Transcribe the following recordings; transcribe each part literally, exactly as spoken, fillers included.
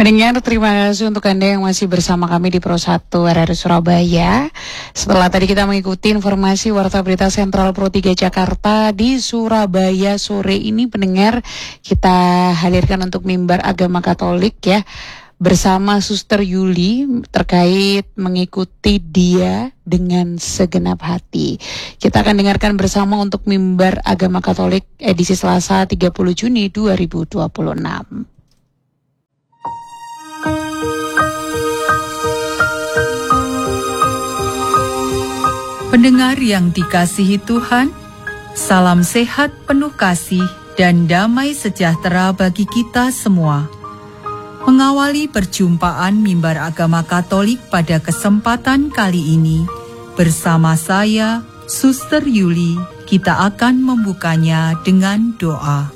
Pendengar, terima kasih untuk Anda yang masih bersama kami di Pro satu R R I Surabaya. Setelah tadi kita mengikuti informasi Warta Berita Sentral Pro tiga Jakarta di Surabaya sore ini, pendengar, kita hadirkan untuk mimbar agama Katolik ya, bersama Suster Yuli terkait mengikuti Dia dengan segenap hati. Kita akan dengarkan bersama untuk mimbar agama Katolik edisi Selasa tiga puluh Juni dua ribu dua puluh enam. Pendengar yang dikasihi Tuhan, salam sehat penuh kasih dan damai sejahtera bagi kita semua. Mengawali perjumpaan mimbar agama Katolik pada kesempatan kali ini, bersama saya, Suster Yuli, kita akan membukanya dengan doa.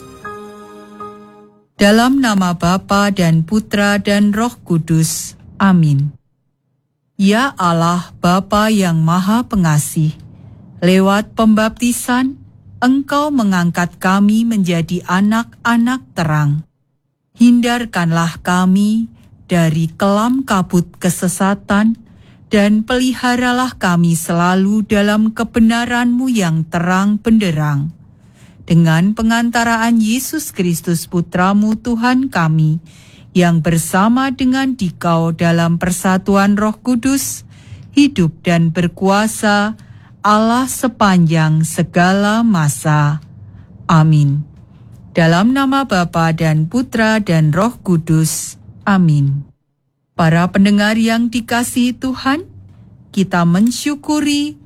Dalam nama Bapa dan Putra dan Roh Kudus. Amin. Ya Allah Bapa yang Maha Pengasih, lewat pembaptisan, Engkau mengangkat kami menjadi anak-anak terang. Hindarkanlah kami dari kelam kabut kesesatan, dan peliharalah kami selalu dalam kebenaran-Mu yang terang benderang. Dengan pengantaraan Yesus Kristus Putra-Mu Tuhan kami, yang bersama dengan Dikau dalam persatuan Roh Kudus, hidup dan berkuasa Allah sepanjang segala masa. Amin. Dalam nama Bapa dan Putra dan Roh Kudus. Amin. Para pendengar yang dikasihi Tuhan, kita mensyukuri